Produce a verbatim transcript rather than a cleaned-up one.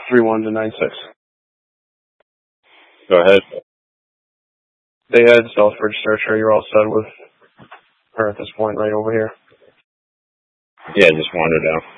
three one to nine six. Go ahead. They had Selfridge searcher. You're all set with her at this point, right over here. Yeah, just wander down.